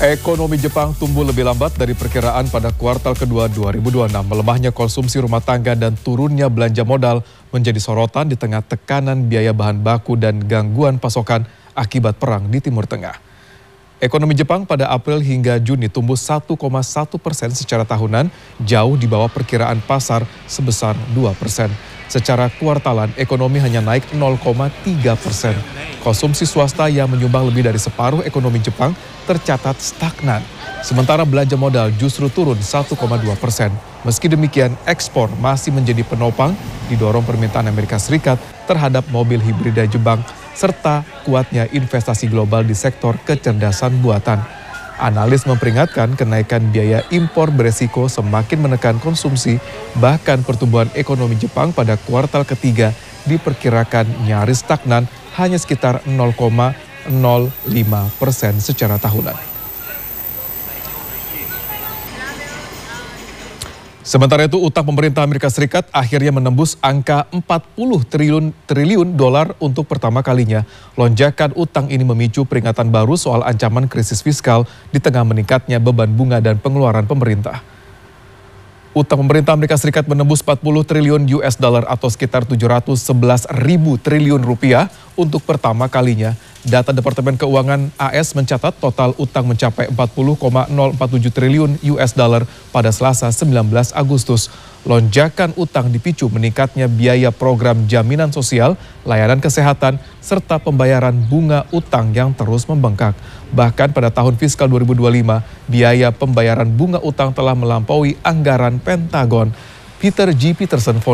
Ekonomi Jepang tumbuh lebih lambat dari perkiraan pada kuartal kedua 2026. Melemahnya konsumsi rumah tangga dan turunnya belanja modal menjadi sorotan di tengah tekanan biaya bahan baku dan gangguan pasokan akibat perang di Timur Tengah. Ekonomi Jepang pada April hingga Juni tumbuh 1,1% secara tahunan, jauh di bawah perkiraan pasar sebesar 2%. Secara kuartalan, ekonomi hanya naik 0,3%. Konsumsi swasta yang menyumbang lebih dari separuh ekonomi Jepang tercatat stagnan. Sementara belanja modal justru turun 1,2%. Meski demikian, ekspor masih menjadi penopang didorong permintaan Amerika Serikat terhadap mobil hibrida Jepang serta kuatnya investasi global di sektor kecerdasan buatan. Analis memperingatkan kenaikan biaya impor beresiko semakin menekan konsumsi, bahkan pertumbuhan ekonomi Jepang pada kuartal ketiga diperkirakan nyaris stagnan hanya sekitar 0,05% secara tahunan. Sementara itu, utang pemerintah Amerika Serikat akhirnya menembus angka 40 triliun dolar untuk pertama kalinya. Lonjakan utang ini memicu peringatan baru soal ancaman krisis fiskal di tengah meningkatnya beban bunga dan pengeluaran pemerintah. Utang pemerintah Amerika Serikat menembus 40 triliun US dollar atau sekitar 711 ribu triliun rupiah untuk pertama kalinya. Data Departemen Keuangan AS mencatat total utang mencapai 40,047 triliun US dollar pada Selasa 19 Agustus. Lonjakan utang dipicu meningkatnya biaya program jaminan sosial, layanan kesehatan, serta pembayaran bunga utang yang terus membengkak. Bahkan pada tahun fiskal 2025, biaya pembayaran bunga utang telah melampaui anggaran Pentagon. Peter G. Peterson